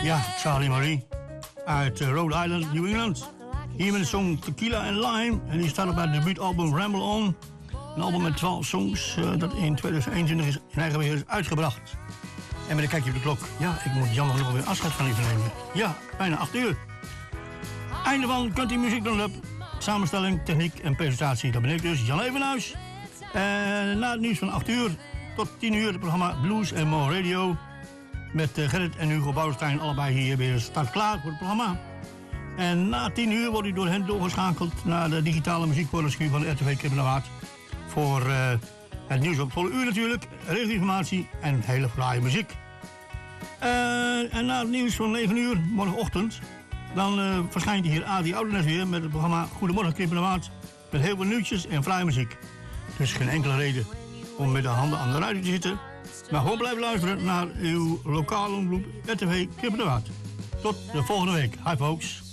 Ja, Charlie Marie uit Rhode Island, New England. Hier met de song Tequila and Lime. En die staat op het debuutalbum Ramble On. Een album met 12 songs dat in 2021 is in eigen beheer is uitgebracht. En met een kijkje op de klok. Ja, ik moet jammer genoeg weer afscheid van even nemen. Ja, bijna 8 uur. Einde van Country Music Roundup. Samenstelling, techniek en presentatie. Dat ben ik dus, Jan Evenhuis. En na het nieuws van 8 uur tot 10 uur het programma Blues and More Radio. Met Gerrit en Hugo Bouwstein allebei hier weer start klaar voor het programma. En na 10 uur wordt u door hen doorgeschakeld naar de digitale muziekwoordenschuur van de RTV Kippenwaard. Voor het nieuws op volle uur natuurlijk, regelinformatie en hele fraaie muziek. En na het nieuws van 9 uur morgenochtend, dan verschijnt hier Adi Oudenes weer met het programma Goedemorgen Kippenwaard. Met heel veel nieuwtjes en fraaie muziek. Dus geen enkele reden om met de handen aan de ruiten te zitten. Maar gewoon blijven luisteren naar uw lokale omroep RTV Kippenwaard. Tot de volgende week. Hi folks.